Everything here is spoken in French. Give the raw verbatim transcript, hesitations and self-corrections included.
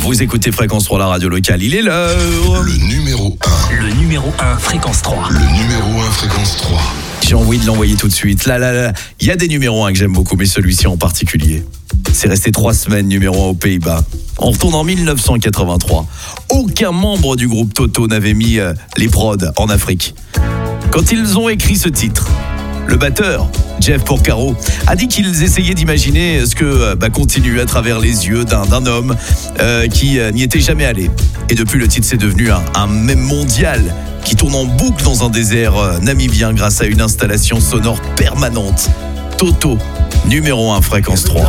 Vous écoutez Fréquence trois, la radio locale. Il est l'heure. Le numéro un. Le numéro un, Fréquence trois. Le numéro un, Fréquence trois. J'ai envie de l'envoyer tout de suite. Là, là, là. Il y a des numéros un que j'aime beaucoup, mais celui-ci en particulier. C'est resté trois semaines numéro un aux Pays-Bas. On retourne en dix-neuf cent quatre-vingt-trois. Aucun membre du groupe Toto n'avait mis euh, les prods en Afrique. Quand ils ont écrit ce titre, le batteur, Jeff Porcaro, a dit qu'ils essayaient d'imaginer ce que euh, bah, continue à travers les yeux d'un, d'un homme euh, qui euh, n'y était jamais allé. Et depuis, le titre, c'est devenu un, un mème mondial qui tourne en boucle dans un désert euh, namibien grâce à une installation sonore permanente. Toto, numéro un, Fréquence trois.